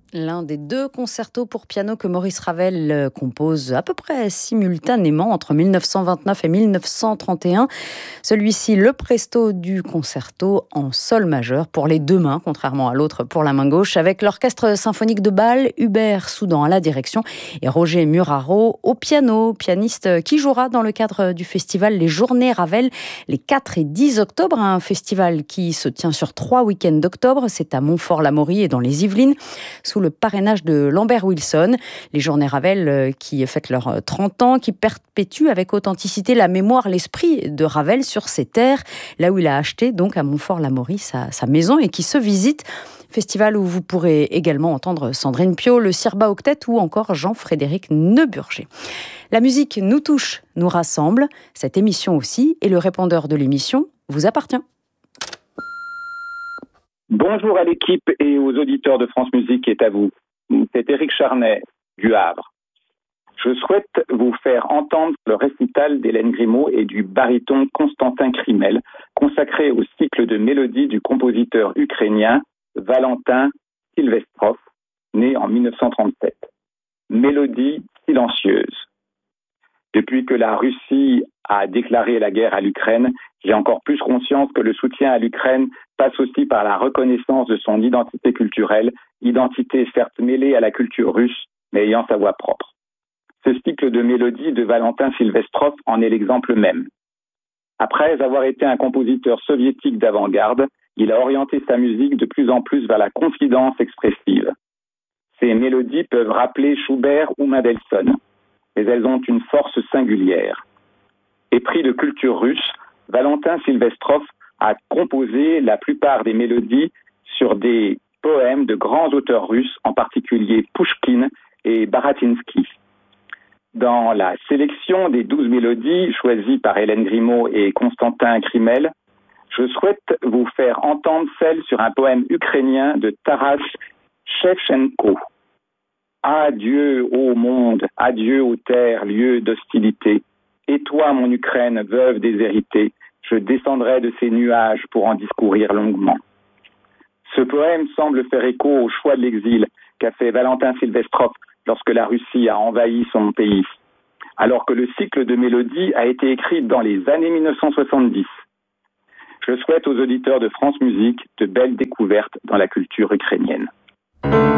L'un des deux concertos pour piano que Maurice Ravel compose à peu près simultanément entre 1929 et 1931. Celui-ci, le presto du concerto en sol majeur pour les deux mains, contrairement à l'autre pour la main gauche, avec l'orchestre symphonique de Bâle, Hubert Soudan à la direction et Roger Muraro au piano, pianiste qui jouera dans le cadre du festival Les Journées Ravel les 4 et 10 octobre, un festival qui se tient sur 3 week-ends d'octobre. C'est à Montfort-l'Amaury et dans les Yvelines, sous le parrainage de Lambert Wilson. Les Journées Ravel qui fêtent leurs 30 ans, qui perpétuent avec authenticité la mémoire, l'esprit de Ravel sur ses terres, là où il a acheté donc à Montfort-l'Amaury sa maison et qui se visite. Festival où vous pourrez également entendre Sandrine Piau, le Sirba Octet ou encore Jean-Frédéric Neuburger. La musique nous touche, nous rassemble. Cette émission aussi, et le répondeur de l'émission vous appartient. Bonjour à l'équipe et aux auditeurs de France Musique est à vous. C'est Éric Charnet du Havre. Je souhaite vous faire entendre le récital d'Hélène Grimaud et du baryton Constantin Krimel, consacré au cycle de mélodies du compositeur ukrainien Valentin Silvestrov, né en 1937. Mélodie silencieuse. Depuis que la Russie a déclaré la guerre à l'Ukraine, j'ai encore plus conscience que le soutien à l'Ukraine passe aussi par la reconnaissance de son identité culturelle, identité certes mêlée à la culture russe, mais ayant sa voix propre. Ce cycle de mélodies de Valentin Silvestrov en est l'exemple même. Après avoir été un compositeur soviétique d'avant-garde, il a orienté sa musique de plus en plus vers la confidence expressive. Ces mélodies peuvent rappeler Schubert ou Mendelssohn, mais elles ont une force singulière. Épris de culture russe, Valentin Silvestrov a composé la plupart des mélodies sur des poèmes de grands auteurs russes, en particulier Pouchkine et Baratinsky. Dans la sélection des 12 mélodies choisies par Hélène Grimaud et Constantin Krimel, je souhaite vous faire entendre celle sur un poème ukrainien de Taras Shevchenko. Adieu ô monde, adieu aux terres, lieu d'hostilité. Et toi, mon Ukraine, veuve déshéritée, je descendrai de ces nuages pour en discourir longuement. Ce poème semble faire écho au choix de l'exil qu'a fait Valentin Silvestrov lorsque la Russie a envahi son pays, alors que le cycle de mélodies a été écrit dans les années 1970. Je souhaite aux auditeurs de France Musique de belles découvertes dans la culture ukrainienne.